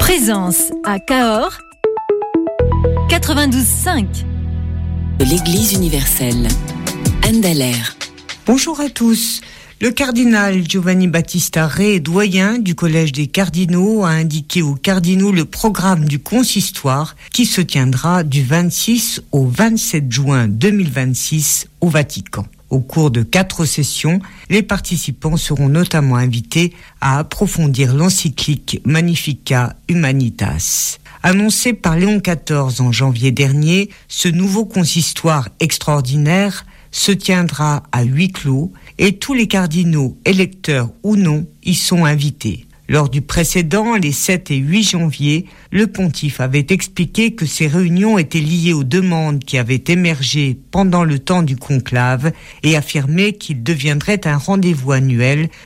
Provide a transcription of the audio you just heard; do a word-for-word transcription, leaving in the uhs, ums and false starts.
Présence à Cahors, quatre-vingt-douze cinq. De l'Église universelle. Anne Dallaire. Bonjour à tous. Le cardinal Giovanni Battista Re, doyen du Collège des cardinaux, a indiqué aux cardinaux le programme du consistoire qui se tiendra du vingt-six au vingt-sept juin deux mille vingt-six au Vatican. Au cours de quatre sessions, les participants seront notamment invités à approfondir l'encyclique Magnificat Humanitas. Annoncé par Léon quatorze en janvier dernier, ce nouveau consistoire extraordinaire se tiendra à huis clos et tous les cardinaux, électeurs ou non, y sont invités. Lors du précédent, les sept et huit janvier, le pontife avait expliqué que ces réunions étaient liées aux demandes qui avaient émergé pendant le temps du conclave et affirmé qu'il deviendrait un rendez-vous annuel